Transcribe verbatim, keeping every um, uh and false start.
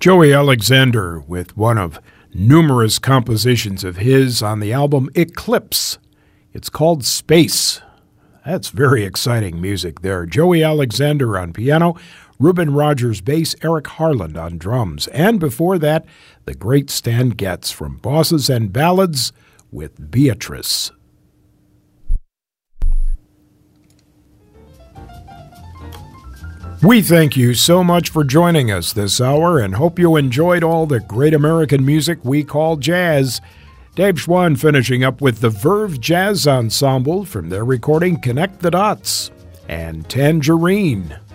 Joey Alexander with one of numerous compositions of his on the album Eclipse. It's called Space. That's very exciting music there. Joey Alexander on piano, Reuben Rogers bass, Eric Harland on drums. And before that, the great Stan Getz from Bosses and Ballads with Beatrice. We thank you so much for joining us this hour and hope you enjoyed all the great American music we call jazz. Dave Schwann finishing up with the Verve Jazz Ensemble from their recording Connect the Dots and Tangerine.